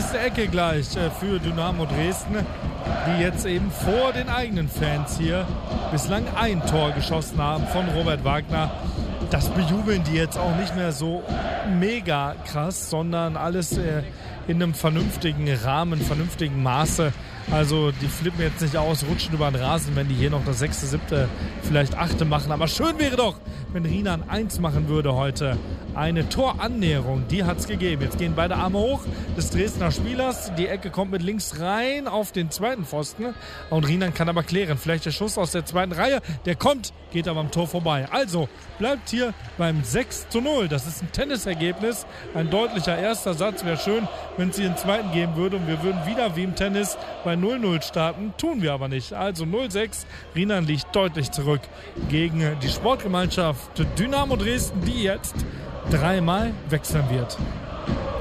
Nächste Ecke gleich für Dynamo Dresden, die jetzt eben vor den eigenen Fans hier bislang ein Tor geschossen haben von Robert Wagner. Das bejubeln die jetzt auch nicht mehr so mega krass, sondern alles in einem vernünftigen Rahmen, vernünftigen Maße. Also die flippen jetzt nicht aus, rutschen über den Rasen, wenn die hier noch das 6., 7., vielleicht 8. machen. Aber schön wäre doch, wenn Rinan 1 machen würde heute. Eine Torannäherung, die hat es gegeben. Jetzt gehen beide Arme hoch des Dresdner Spielers. Die Ecke kommt mit links rein auf den zweiten Pfosten. Und Rinan kann aber klären. Vielleicht der Schuss aus der zweiten Reihe. Der kommt, geht aber am Tor vorbei. Also bleibt hier beim 6:0. Das ist ein Tennisergebnis. Ein deutlicher erster Satz. Wäre schön, wenn es hier einen zweiten geben würde. Und wir würden wieder wie im Tennis bei 0:0 starten. Tun wir aber nicht. Also 0:6. Rinan liegt deutlich zurück gegen die Sportgemeinschaft Dynamo Dresden, die jetzt 3-mal wechseln wird.